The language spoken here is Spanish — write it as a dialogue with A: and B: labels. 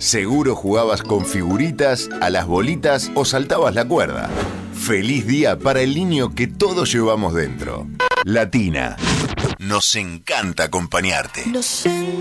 A: Seguro jugabas con figuritas, a las bolitas o saltabas la cuerda. Feliz día para el niño que todos llevamos dentro. Latina. Nos encanta acompañarte.